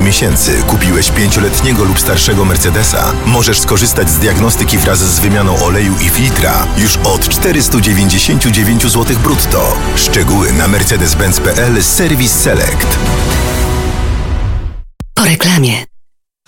miesięcy kupiłeś 5-letniego lub starszego Mercedesa, możesz skorzystać z diagnostyki wraz z wymianą oleju i filtra już od 499 zł brutto. Szczegóły na mercedes-benz.pl Service Select. Po reklamie.